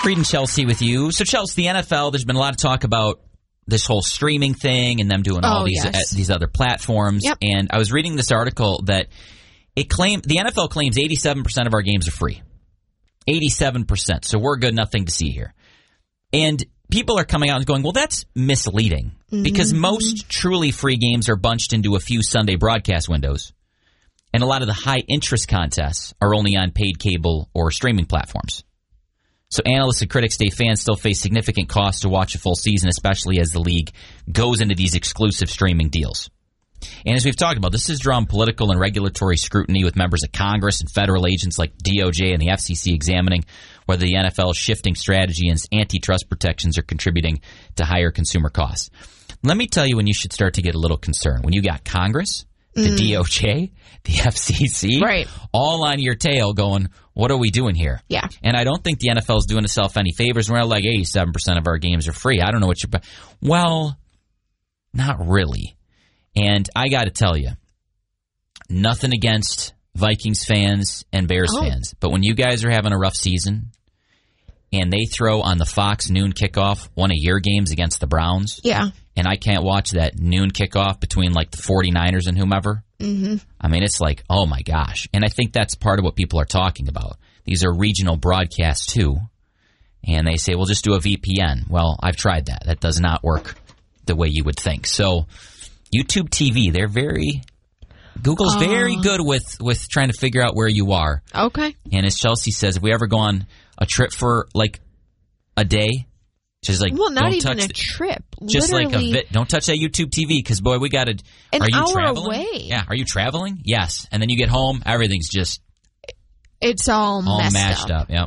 Reading Chelsea with you. So, Chelsea, the NFL, there's been a lot of talk about this whole streaming thing and them doing all these other platforms. Yep. And I was reading this article that the NFL claims 87% of our games are free. 87%. So we're good, nothing to see here. And people are coming out and going, well, that's misleading. Because most truly free games are bunched into a few Sunday broadcast windows. And a lot of the high-interest contests are only on paid cable or streaming platforms. So analysts and critics say fans still face significant costs to watch a full season, especially as the league goes into these exclusive streaming deals. And as we've talked about, this has drawn political and regulatory scrutiny with members of Congress and federal agents like DOJ and the FCC examining whether the NFL's shifting strategy and antitrust protections are contributing to higher consumer costs. Let me tell you when you should start to get a little concerned. When you got Congress, the DOJ, the FCC, all on your tail going, what are we doing here? Yeah. And I don't think the NFL is doing itself any favors. We're like 87% of our games are free. I don't know what you're... Well, not really. And I got to tell you, nothing against Vikings fans and Bears fans. But when you guys are having a rough season and they throw on the Fox noon kickoff one of your games against the Browns... Yeah. And I can't watch that noon kickoff between like the 49ers and whomever. I mean, it's like, oh my gosh. And I think that's part of what people are talking about. These are regional broadcasts too. And they say, well, just do a VPN. Well, I've tried that. That does not work the way you would think. So YouTube TV, Google's very good with trying to figure out where you are. Okay. And as Chelsea says, if we ever go on a trip for like a day, just like, well, not even a trip. Just literally, like don't touch that YouTube TV because, boy, we got to. An are you hour traveling? away. Yeah. Are you traveling? Yes. And then you get home, everything's just. It's all mashed up. Yep.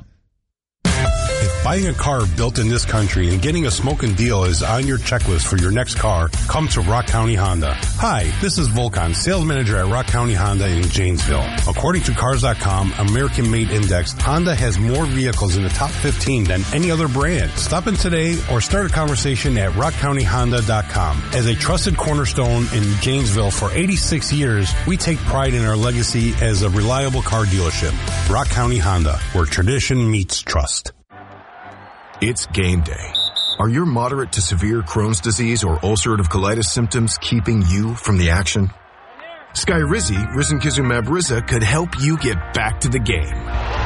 If buying a car built in this country and getting a smoking deal is on your checklist for your next car, come to Rock County Honda. Hi, this is Volkan, sales manager at Rock County Honda in Janesville. According to Cars.com, American Made Index, Honda has more vehicles in the top 15 than any other brand. Stop in today or start a conversation at rockcountyhonda.com. As a trusted cornerstone in Janesville for 86 years, we take pride in our legacy as a reliable car dealership. Rock County Honda, where tradition meets trust. It's game day. Are your moderate to severe Crohn's disease or ulcerative colitis symptoms keeping you from the action? Skyrizi, risankizumab Riza, could help you get back to the game.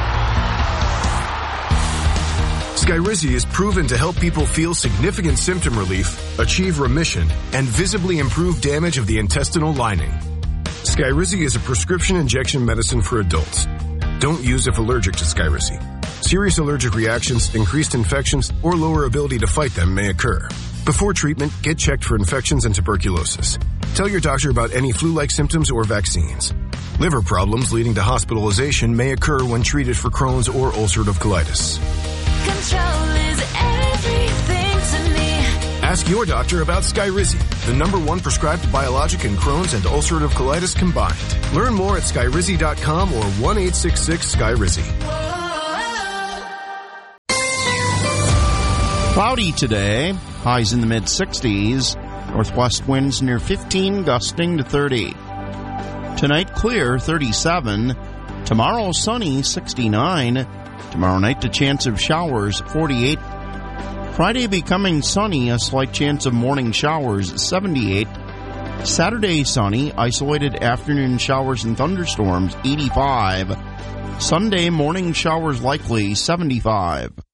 Skyrizi is proven to help people feel significant symptom relief, achieve remission, and visibly improve damage of the intestinal lining. Skyrizi is a prescription injection medicine for adults. Don't use if allergic to Skyrizi. Serious allergic reactions, increased infections, or lower ability to fight them may occur. Before treatment, get checked for infections and tuberculosis. Tell your doctor about any flu-like symptoms or vaccines. Liver problems leading to hospitalization may occur when treated for Crohn's or ulcerative colitis. Control is everything to me. Ask your doctor about Skyrizi, the #1 prescribed biologic in Crohn's and ulcerative colitis combined. Learn more at skyrizi.com or 1-866-SKYRIZI. Cloudy today, highs in the mid-60s, northwest winds near 15, gusting to 30. Tonight clear, 37. Tomorrow sunny, 69. Tomorrow night the chance of showers, 48. Friday becoming sunny, a slight chance of morning showers, 78. Saturday sunny, isolated afternoon showers and thunderstorms, 85. Sunday morning showers likely, 75.